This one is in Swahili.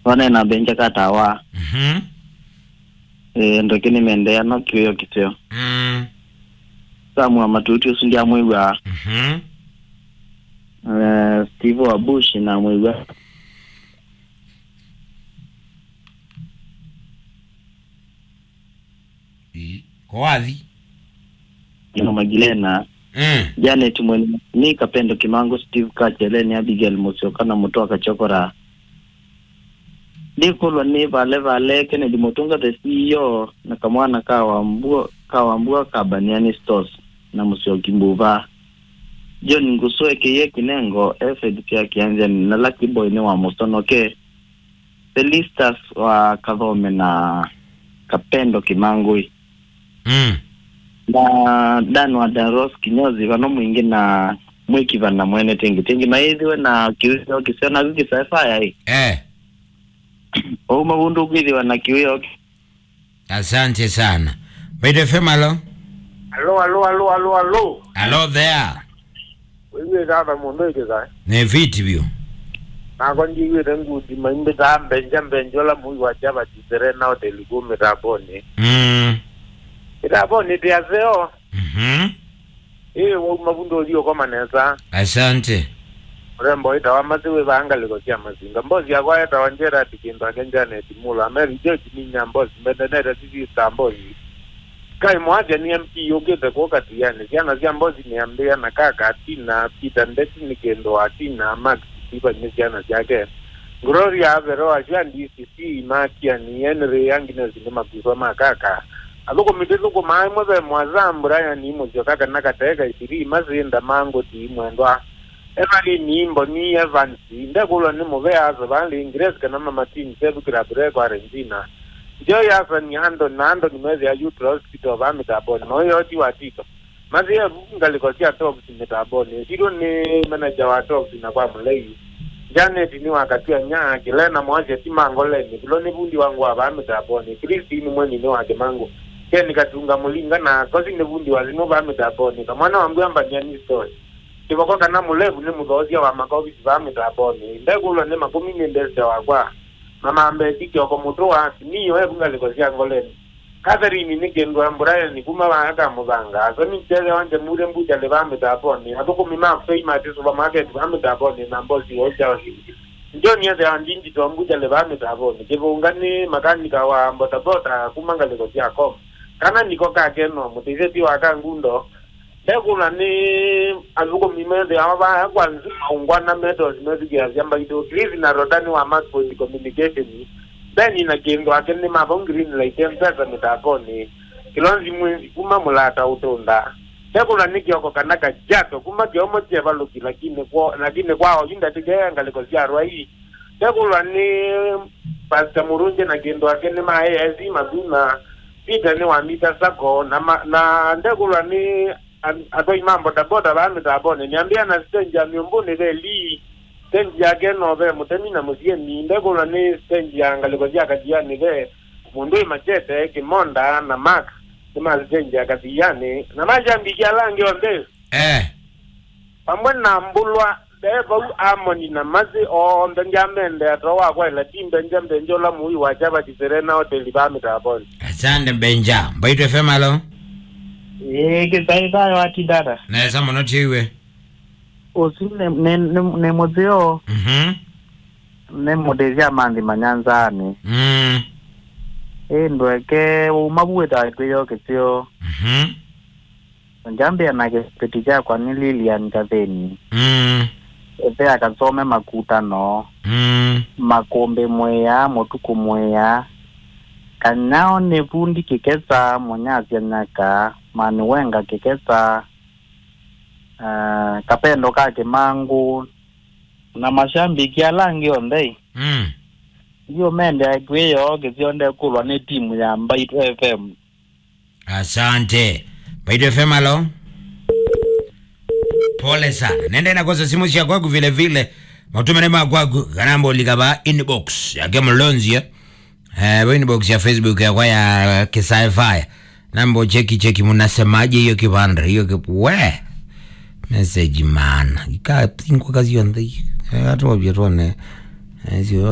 wana na benja katawa ndokini mendea no kiyo kityo samu matuti usundi amwiwa Steve wa Bush na amwiwa kwa wazi ino Magilena Janet mweni ni Kapendo Kimangu Steve Kacheleni Abigail Musyoka mutoa Kachokora Nikolwa ni vale Kennedy Mutunga the CEO na kamwana kawambua Kabaniani Stores na Musyoki Mbuva John Ngusoe Keye Kinengo Fed pia kianza na Lucky Boy ni wa Musonoke Felistas wa Kavome na Kapendo Kimangu na Dan wa Daros Kinyozi vano mwingi na mwiki vana mwene tengi maiziwe na kiwio kisena wiki saifaya hii magundu kwili wana kiwio asante sana Baito FM alo Hello there wewe dada mundo ikeza ne viti bio na konji wewe ngudi maimbe tambe njambe njola mui wajaba tisere na hoteli gume raboni raboni diazeo mabundo lio koma neza asante rembo ita wamaziwe baangaliko kya mazinga mbozi yakwa eta wanjera tikinda kenjane timula meri jeji ninya mbozi mbendenere sisi stambozi kai mwaje ni MP yogeze kwa kati yani siana zia mbozi niambia na kaka atina pita ndeti nikendo atina max tiba nyesiana zake Gloria Avero ajandi sisi makia ni Henry yangine zinema kusoma kaka aloko mitezo ko maimwe mwazambura yani mojo kaka nakateka isiri mazinda mango ti mwendwa Emali nimbo ni Evans ndekulo ni muveazo bali Ingress kana mama team sebu kirabre kwa Argentina jo yasa ni ando ni mezi ya youth hospital ba mitaboni no yoti watito mazi ya ngaliko sia top mitaboni siro ni manager wa top na kwa mlei Janet ni wakati ya nya kilena mwaje timangole ni bilo ni bundi wangu aba mitaboni Christine mweni ni waje mangu keni katunga mulinga na kozi ni bundi wazino ba mitaboni kama mwana wangu amba nyani story Kiboko kana mulevu ni mudozi wa makobi zivame taboni ndekulo ni makumi ndese wakwa mama ambe tiki oko mutoa niyo ebunga likozia ngoleni Catherine ni gendwa mburaye ni kuma waka muzanga azoni tele wanje mure mbuja levame taboni atoko mima fame ati supermarket vame taboni na mbozi oja wasi ndio nieze andinji to mbuja levame taboni kibongani makanika wa mbota kumanga likozia kom kana niko kageno mutizeti waka ngundo Dekula ni azuko mimede amaba kwanza ungwana methods mezigia zamba ito live na rodani wa mass point communication then ina kendo akene mabon green light empesa mitakoni kilonzi mwezi kuma mulata utonda Dekula ni kioko kanaka jato kuma kiomo cheva luki lakini kwao yinda tigaya ngaliko rwai Dekula ni pasta murunje na kendo akene ezi maduna pita ni wamita sako na Dekula ni atoi mambo boda bami tabone niambia na stenja miombone li stenja geno be mutemina musie ni ndego ni stenja ngaliko kajiani be mundu machete kimonda na max kama stenja kajiani na majambi jalange onde pamwana mbulwa debo amoni na mazi o ndamende atowa kwa la timbe njambe njola muyi wajaba tiserena hotel bami tabone asante benja Baito FM alo Kisaida wati dada na sama no chiwe Osi ne mozeo ne modezia mandi manyanzani ndweke umabueta kweyo ketio njambe na ketija kwa Lilian Kaveni ebe akasome makuta no makombe mweya motuku mweya kanao ne vundi kikesa monyazi naka manuwenga kikesa Kapendo kake mangu na mashambi kialangi ondei hiyo mende akweyo kizionde kulwa ni timu ya Baito FM asante Baito FM alo pole sana nende na kosa simu ya kwagu vile matumene makwagu kanambo likaba inbox ya Gemlonzi inbox ya Facebook ya kwa ya Kisaifaya nambo cheki munasemaje hiyo kibanda hiyo we message man ika tinko kazi yonde hata wabietone